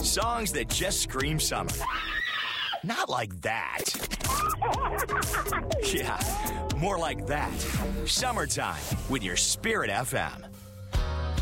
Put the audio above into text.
Songs that just scream summer. Not like that. Yeah, more like that. Summertime with your Spirit FM.